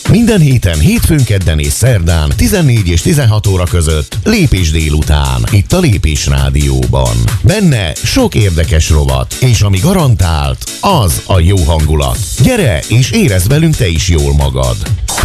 Minden héten, hétfőn, kedden és szerdán 14 és 16 óra között Lépés délután, itt a Lépés Rádióban. Benne sok érdekes rovat, és ami garantált, az a jó hangulat. Gyere és érezd velünk te is jól magad.